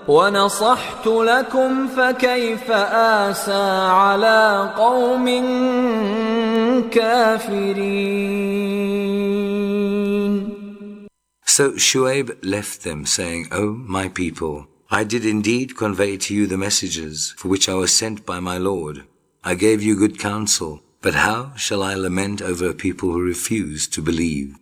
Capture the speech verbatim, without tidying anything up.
وَنَصَحْتُ لَكُمْ فَكَيْفَ آسَى عَلَى قَوْمٍ كَافِرِينَ. So Shuaib left them, saying, O my people, I did indeed convey to you the messages for which I was sent by my Lord. I gave you good counsel, but how shall I lament over a people who refuse to believe?